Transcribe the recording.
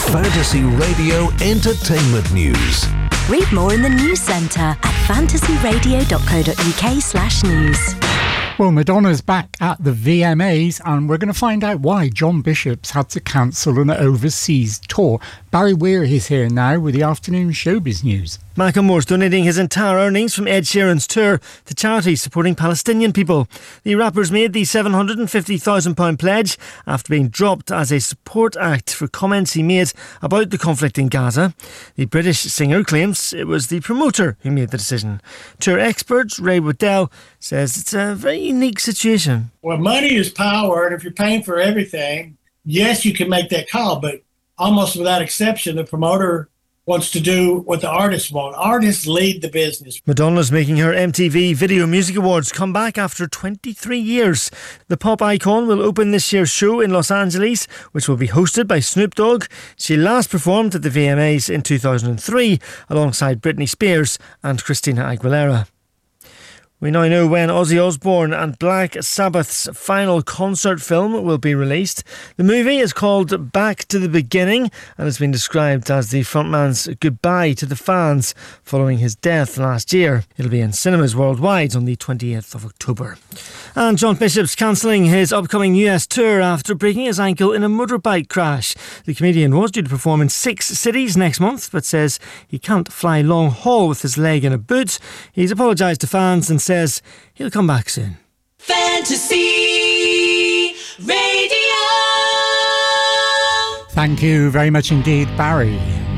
Fantasy Radio Entertainment News. Read more in the News Centre at fantasyradio.co.uk/news. Well, Madonna's back at the VMAs, and we're going to find out why John Bishop's had to cancel an overseas tour. Barry Weir is here now with the afternoon showbiz news. Macklemore's donating his entire earnings from Ed Sheeran's tour to charities supporting Palestinian people. The rapper's made the £750,000 pledge after being dropped as a support act for comments he made about the conflict in Gaza. The British singer claims it was the promoter who made the decision. Tour expert Ray Waddell says it's a very unique situation. Well, money is power, and if you're paying for everything, yes, you can make that call, but almost without exception, the promoter wants to do what the artists want. Artists lead the business. Madonna's making her MTV Video Music Awards come back after 23 years. The pop icon will open this year's show in Los Angeles, which will be hosted by Snoop Dogg. She last performed at the VMAs in 2003 alongside Britney Spears and Christina Aguilera. We now know when Ozzy Osbourne and Black Sabbath's final concert film will be released. The movie is called Back to the Beginning and has been described as the frontman's goodbye to the fans following his death last year. It'll be in cinemas worldwide on the 28th of October. And John Bishop's cancelling his upcoming US tour after breaking his ankle in a motorbike crash. The comedian was due to perform in 6 cities next month, but says he can't fly long haul with his leg in a boot. He's apologised to fans and says he'll come back soon. Fantasy Radio. Thank you very much indeed, Barry.